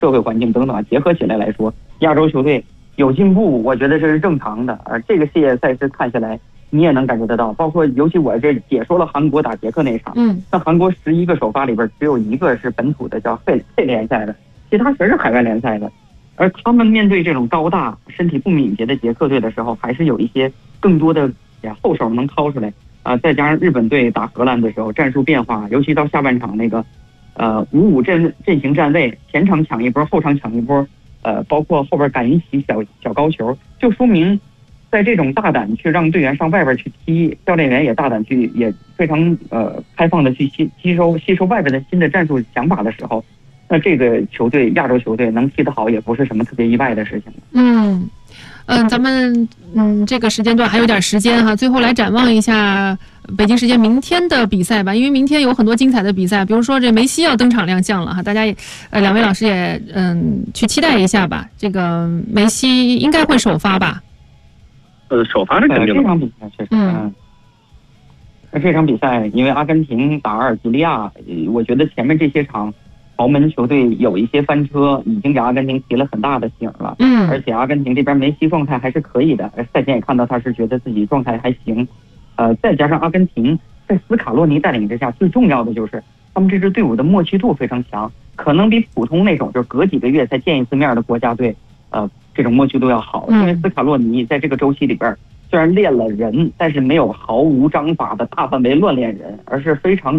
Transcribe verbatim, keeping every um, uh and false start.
社会环境等等结合起来来说，亚洲球队有进步，我觉得这是正常的。而这个系列赛事看下来，你也能感觉得到，包括尤其我这解说了韩国打捷克那场， 嗯， 那韩国十一个首发里边只有一个是本土的，叫费费联赛的，其他全是海外联赛的。而他们面对这种高大、身体不敏捷的捷克队的时候，还是有一些更多的后手能掏出来啊、呃。再加上日本队打荷兰的时候，战术变化，尤其到下半场那个，呃，五五阵阵型站位，前场抢一波，后场抢一波，呃，包括后边敢于起小小高球，就说明在这种大胆去让队员上外边去踢，教练员也大胆去，也非常呃开放的去吸吸收吸收外边的新的战术想法的时候。那这个球队，亚洲球队能踢得好，也不是什么特别意外的事情。 嗯，嗯，咱们嗯这个时间段还有点时间哈，最后来展望一下北京时间明天的比赛吧，因为明天有很多精彩的比赛，比如说这梅西要登场亮相了哈，大家也呃两位老师也嗯去期待一下吧。这个梅西应该会首发吧？ 呃，首发是肯定的。 这场比赛确实，嗯，那这场比赛因为阿根廷打阿尔及利亚，我觉得前面这些场。豪门球队有一些翻车，已经给阿根廷提了很大的醒了。 嗯， 而且阿根廷这边梅西状态还是可以的，赛前也看到他是觉得自己状态还行。呃，再加上阿根廷在斯卡洛尼带领之下，最重要的就是他们这支队伍的默契度非常强，可能比普通那种就隔几个月才见一次面的国家队，呃，这种默契度要好。因为斯卡洛尼在这个周期里边虽然练了人，但是没有毫无章法的大范围乱练人，而是非常